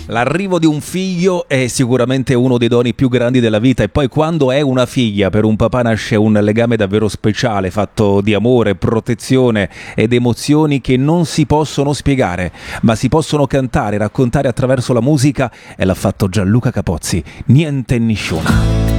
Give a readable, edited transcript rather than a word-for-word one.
L'arrivo di un figlio è sicuramente uno dei doni più grandi della vita, e poi quando è una figlia, per un papà nasce un legame davvero speciale, fatto di amore, protezione ed emozioni che non si possono spiegare, ma si possono cantare, raccontare attraverso la musica, e l'ha fatto Gianluca Capozzi. Niente e nisciuna.